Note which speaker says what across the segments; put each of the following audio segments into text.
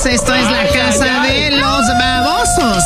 Speaker 1: señores, esto es la casa de los babosos.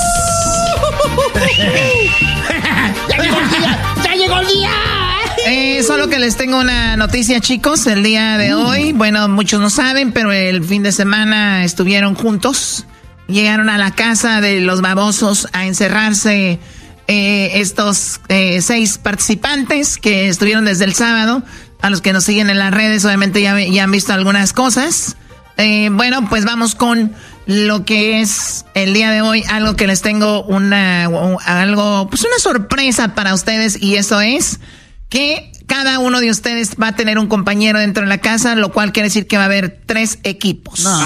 Speaker 2: ¡Ya llegó el día!
Speaker 1: Solo que les tengo una noticia, chicos, el día de hoy. Bueno, muchos no saben, pero el fin de semana estuvieron juntos. Llegaron a la casa de los babosos a encerrarse estos 6 participantes que estuvieron desde el sábado. A los que nos siguen en las redes, obviamente ya han visto algunas cosas. Bueno, pues vamos con lo que es el día de hoy. Algo que les tengo una sorpresa para ustedes. Y eso es que cada uno de ustedes va a tener un compañero dentro de la casa, lo cual quiere decir que va a haber 3 equipos.
Speaker 3: Ok.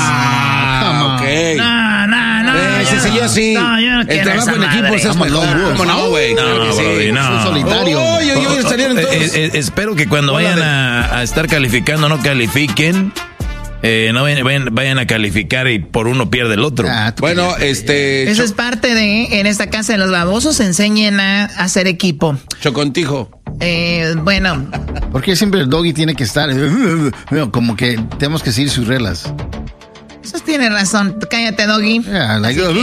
Speaker 1: No.
Speaker 3: Sí, yo sí.
Speaker 1: No, yo no
Speaker 3: el trabajo en equipo es mejor. ¿Cómo no, güey?
Speaker 4: No.
Speaker 3: Solitario.
Speaker 4: Espero que cuando vayan a estar calificando no califiquen. No vayan a calificar y por uno pierde el otro.
Speaker 3: Bueno,
Speaker 1: eso es parte de, en esta casa de los babosos, enseñen a hacer equipo.
Speaker 3: Chocontijo.
Speaker 1: Bueno.
Speaker 5: ¿Por qué siempre el doggy tiene que estar? Como que tenemos que seguir sus reglas.
Speaker 1: Eso tiene razón. Cállate, doggy.
Speaker 5: Yeah,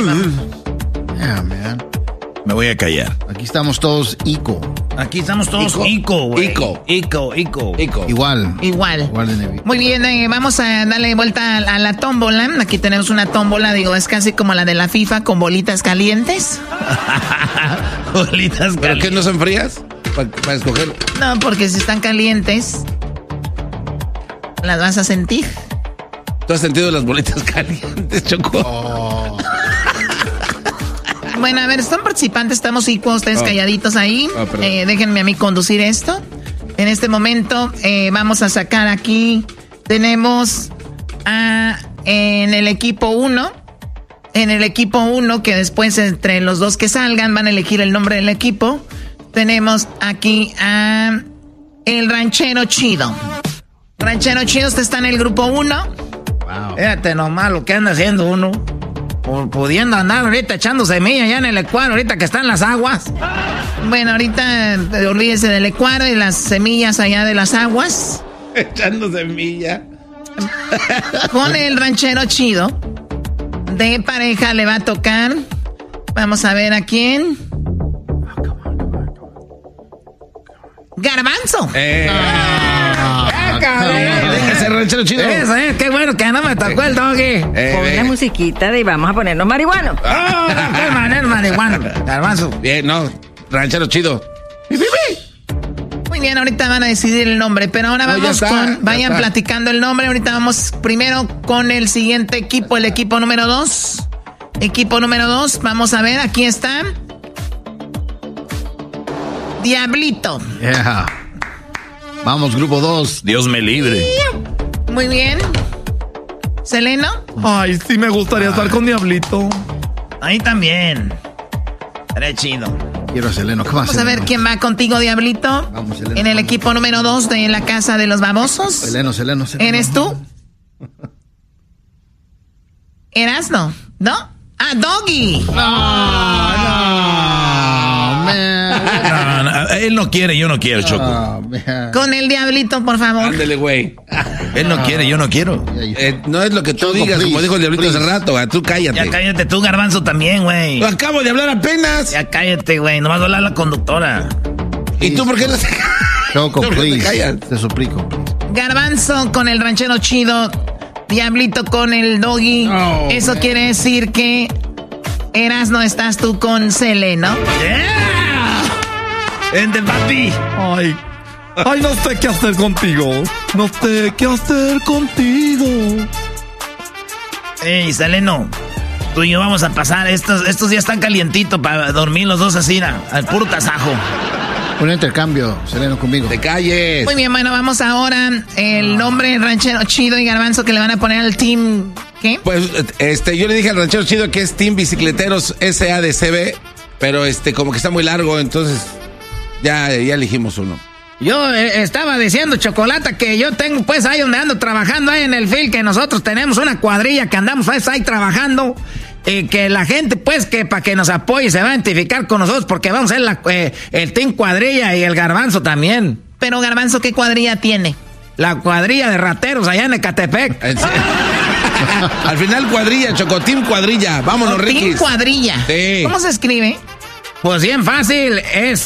Speaker 5: man.
Speaker 4: Me voy a callar.
Speaker 5: Aquí estamos todos Ico.
Speaker 4: Aquí estamos todos Ico, güey. Ico.
Speaker 5: Igual de Nevi.
Speaker 1: Muy bien, vamos a darle vuelta a la tómbola. Aquí tenemos una tómbola, es casi como la de la FIFA con bolitas calientes.
Speaker 4: Bolitas calientes.
Speaker 3: ¿Pero qué, no son frías? Para escoger.
Speaker 1: No, porque si están calientes, las vas a sentir.
Speaker 3: ¿Tú has sentido las bolitas calientes, Choco?
Speaker 1: Bueno, a ver, son participantes, estamos iguales, ustedes calladitos ahí. Déjenme a mí conducir esto. En este momento vamos a sacar aquí, tenemos en el equipo 1. En el equipo 1, que después entre los 2 que salgan van a elegir el nombre del equipo. Tenemos aquí a el Ranchero Chido. Ranchero Chido, usted está en el grupo 1.
Speaker 2: Wow. Fíjate nomás lo que anda haciendo uno. Pudiendo andar ahorita echando semilla ya en el Ecuador, ahorita que están las aguas.
Speaker 1: Bueno, ahorita olvídese del Ecuador y las semillas allá de las aguas.
Speaker 3: Echando semilla.
Speaker 1: Con el Ranchero Chido, de pareja le va a tocar. Vamos a ver a quién. Garbanzo.
Speaker 3: Déjese, Ranchero Chido.
Speaker 2: Qué bueno que no me tocó el doggy.
Speaker 6: Pon la musiquita y vamos a ponernos marihuanos.
Speaker 2: ¡Qué manera marihuano! Garbanzo.
Speaker 3: Bien, no. Ranchero Chido.
Speaker 1: Muy bien, ahorita van a decidir el nombre, pero ahora vamos vayan platicando el nombre. Ahorita vamos primero con el siguiente equipo, el equipo número 2. Equipo número 2, vamos a ver, aquí está. Diablito.
Speaker 5: Yeah. Vamos, grupo 2.
Speaker 4: Dios me libre.
Speaker 1: Muy bien. ¿Seleno?
Speaker 2: Ay, sí me gustaría estar con Diablito. Ahí también. Seré chido.
Speaker 5: Quiero a Seleno.
Speaker 1: Vamos a ver quién va contigo, Diablito.
Speaker 5: Vamos, Seleno.
Speaker 1: En el equipo número 2 de la casa de los babosos.
Speaker 5: Seleno.
Speaker 1: ¿Eres tú? ¿Erasno? ¿No? ¡Ah, Doggy!
Speaker 4: No, él no quiere, yo no quiero, Choco.
Speaker 1: Con el Diablito, por favor.
Speaker 3: Ándele, güey.
Speaker 4: Él no quiere, yo no quiero.
Speaker 3: No es lo que tú
Speaker 5: Choco,
Speaker 3: digas,
Speaker 5: please,
Speaker 3: como dijo el Diablito hace rato. Tú cállate.
Speaker 2: Ya cállate tú, Garbanzo, también, güey.
Speaker 3: Acabo de hablar apenas.
Speaker 2: Ya cállate, güey. Nomás va a hablar la conductora.
Speaker 3: ¿Y tú por qué no te
Speaker 5: Choco,
Speaker 3: ¿Por qué te
Speaker 5: please.
Speaker 3: callas?
Speaker 5: Te suplico.
Speaker 1: Garbanzo con el Ranchero Chido. Diablito con el Doggy.
Speaker 3: Oh,
Speaker 1: Eso quiere decir que Erasno estás tú con Seleno.
Speaker 2: ¡Yeah! ¡Vente, papi! Ay, no sé qué hacer contigo. Ey, Seleno, tú y yo vamos a pasar. Estos días están calientitos para dormir los dos así, al puro tasajo.
Speaker 5: Un intercambio, Seleno, conmigo.
Speaker 3: Te calles.
Speaker 1: Muy bien, bueno, vamos ahora. El nombre Ranchero Chido y Garbanzo que le van a poner al team. ¿Qué?
Speaker 3: Pues, yo le dije al Ranchero Chido que es Team Bicicleteros SADCB, pero como que está muy largo, entonces ya elegimos uno.
Speaker 2: Yo estaba diciendo, Chocolata, que yo tengo pues ahí donde ando trabajando ahí en el field, que nosotros tenemos una cuadrilla que andamos pues, ahí trabajando, que la gente pues que para que nos apoye se va a identificar con nosotros porque vamos a ser el team cuadrilla y el Garbanzo también.
Speaker 1: Pero Garbanzo, ¿qué cuadrilla tiene?
Speaker 2: la cuadrilla de rateros allá en Ecatepec.
Speaker 3: Al final cuadrilla, Choco, Team Cuadrilla. Vámonos, Ricky.
Speaker 1: Team Cuadrilla.
Speaker 3: Sí.
Speaker 1: ¿Cómo se escribe?
Speaker 2: Pues bien fácil, es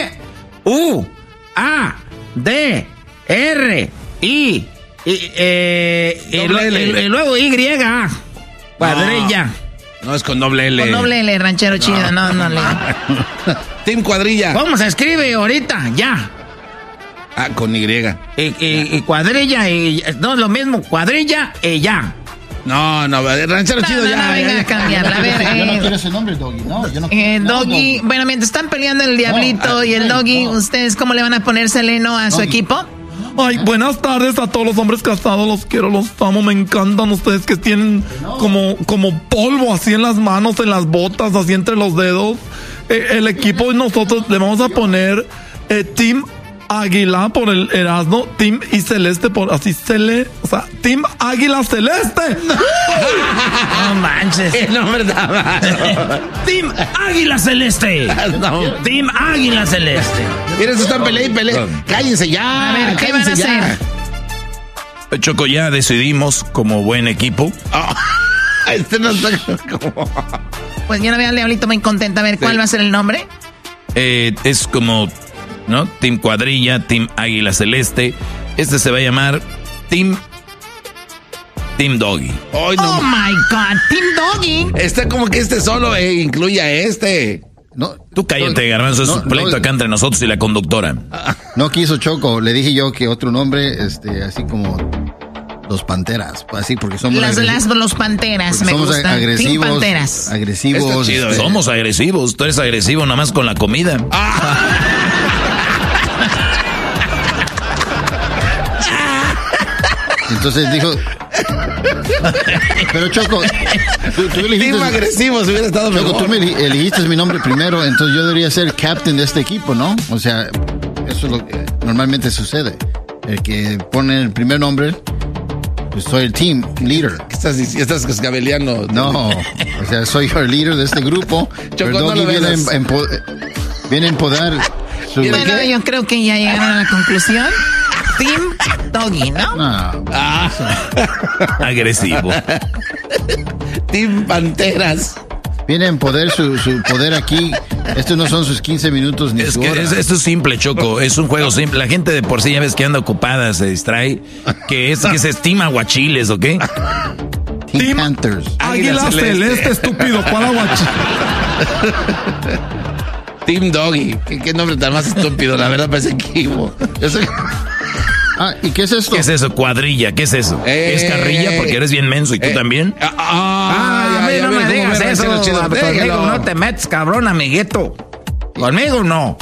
Speaker 2: C-U-A-D-R-I y luego Y. Cuadrilla.
Speaker 3: No, es con doble L.
Speaker 1: Con doble L, ranchero chido. No le.
Speaker 3: Team Cuadrilla.
Speaker 2: ¿Cómo se escribe ahorita? Ya.
Speaker 3: Ah, con Y.
Speaker 2: Y cuadrilla y... No es lo mismo, cuadrilla y ya.
Speaker 3: No, ranchero chido
Speaker 1: No,
Speaker 3: ya.
Speaker 1: venga a cambiarla. A ver,
Speaker 5: Yo no quiero ese nombre, Doggy. No, yo no
Speaker 1: Doggy, bueno, mientras están peleando el Diablito y el Doggy, ¿ustedes cómo le van a poner Seleno a su equipo?
Speaker 7: Ay, buenas tardes a todos los hombres casados, los quiero, los amo, me encantan ustedes que tienen como polvo así en las manos, en las botas, así entre los dedos. El equipo y nosotros le vamos a poner Team Águila por el Erasmo, Team y Celeste por así o sea, Team Águila Celeste.
Speaker 2: No manches.
Speaker 3: El nombre está malo.
Speaker 2: Team Águila Celeste.
Speaker 3: No.
Speaker 2: Team Águila Celeste.
Speaker 3: Miren, se están peleando. Cállense ya.
Speaker 1: A ver, ¿qué van a hacer?
Speaker 4: Choco, ya decidimos como buen equipo.
Speaker 3: Este no está como...
Speaker 1: Pues yo no veo al Diablito muy contenta. A ver, ¿cuál va a ser el nombre?
Speaker 4: Es como, ¿no? Team Cuadrilla, Team Águila Celeste. Este se va a llamar Team Doggy.
Speaker 3: Ay,
Speaker 1: Oh my God, Team Doggy.
Speaker 3: Está como que solo incluye a este.
Speaker 5: No,
Speaker 4: Tú cállate, Garbanzo, es un pleito acá entre nosotros y la conductora.
Speaker 5: No quiso Choco, le dije yo que otro nombre, así como los Panteras, así porque somos
Speaker 1: Los Panteras, me
Speaker 5: somos
Speaker 1: gustan.
Speaker 5: agresivos,
Speaker 1: Team Panteras.
Speaker 5: agresivos.
Speaker 3: Está chido,
Speaker 4: Somos agresivos, tú eres agresivo nada más con la comida.
Speaker 5: Entonces dijo, pero Choco, tú elegiste,
Speaker 3: Team agresivo, si hubiera estado
Speaker 5: Choco,
Speaker 3: mejor.
Speaker 5: tú me elegiste mi nombre primero, entonces yo debería ser captain de este equipo, ¿no? O sea, eso es lo que normalmente sucede. El que pone el primer nombre, pues soy el team leader.
Speaker 3: ¿Qué estás diciendo? Estás cascabeleando.
Speaker 5: No, o sea, soy el líder de este grupo.
Speaker 3: Choco,
Speaker 5: pero
Speaker 3: no
Speaker 5: Doggy
Speaker 3: lo
Speaker 5: viene
Speaker 3: veas.
Speaker 5: viene a empodar su...
Speaker 1: Bueno, yo creo que ya llegaron a la conclusión. Team Doggy, ¿no?
Speaker 4: Agresivo.
Speaker 3: Team Panteras.
Speaker 5: Viene en poder su poder aquí. Estos no son sus 15 minutos ni
Speaker 4: Es
Speaker 5: su
Speaker 4: que
Speaker 5: hora.
Speaker 4: esto es simple, Choco. Es un juego simple. La gente de por sí ya ves que anda ocupada, se distrae. Que se estima aguachiles, ¿ok?
Speaker 5: Team Panthers.
Speaker 7: Águila Celeste, estúpido, ¿cuál aguachile?
Speaker 3: Team Doggy. ¿Qué nombre tan más estúpido? La verdad parece equipo.
Speaker 5: ¿Y qué es esto?
Speaker 4: ¿Qué es eso? Cuadrilla, ¿qué es eso? ¿Es carrilla? Porque eres bien menso y tú también.
Speaker 2: A mí no me digas eso. Conmigo no te metes, cabrón, amiguito. Conmigo no.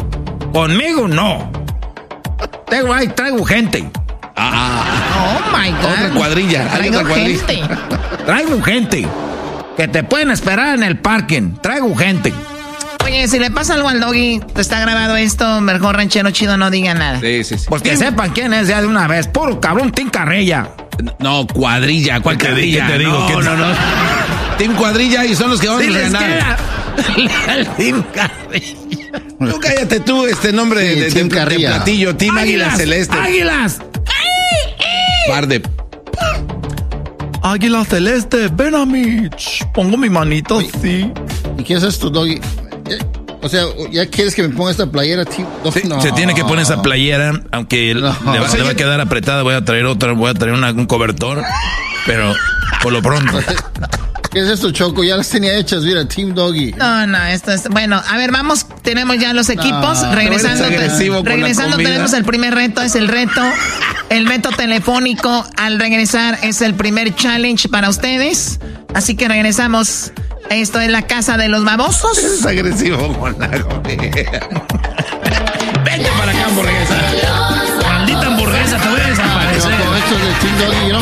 Speaker 2: Traigo gente.
Speaker 1: Oh my God.
Speaker 3: Otra cuadrilla. Hay
Speaker 1: Traigo
Speaker 3: otra cuadrilla.
Speaker 1: gente.
Speaker 2: Traigo gente. Que te pueden esperar en el parking. Traigo gente.
Speaker 1: Oye, si le pasa algo al Doggy, está grabado esto, mejor ranchero chido no diga nada.
Speaker 3: Sí.
Speaker 2: Pues que sepan quién es ya de una vez. Puro cabrón, Team Carrilla.
Speaker 3: No, cuadrilla. ¿Cuál
Speaker 4: ¿Qué te
Speaker 3: cuadrilla?
Speaker 4: digo?
Speaker 3: No. Team Cuadrilla y son los que van a
Speaker 2: les
Speaker 3: ganar.
Speaker 2: queda el Team Carrilla.
Speaker 3: Tú cállate tú, nombre
Speaker 5: Sí,
Speaker 3: de
Speaker 5: Team
Speaker 3: de
Speaker 5: Carrilla.
Speaker 3: platillo. Team Águila Celeste.
Speaker 2: ¡Águilas!
Speaker 3: Par de...
Speaker 7: Águila Celeste, ven a mí. Pongo mi manito así.
Speaker 5: ¿Y qué es esto, Doggy? O sea, ¿ya quieres que me ponga esta playera, tío? No.
Speaker 4: Se tiene que poner esa playera, aunque le va a quedar apretada. Voy a traer un cobertor, pero por lo pronto.
Speaker 5: ¿Qué es esto, Choco? Ya las tenía hechas, mira, Team Doggy.
Speaker 1: No, esto es... Bueno, a ver, vamos, tenemos ya los equipos. Regresando
Speaker 3: eres agresivo con la comida.
Speaker 1: tenemos el primer reto, es el reto telefónico. Al regresar es el primer challenge para ustedes. Así que regresamos. Esto es la casa de los babosos.
Speaker 3: Es agresivo con la comida.
Speaker 2: Vente para acá, hamburguesa. Maldita hamburguesa, te voy a desaparecer.
Speaker 5: Choco, esto de Team Doggy, yo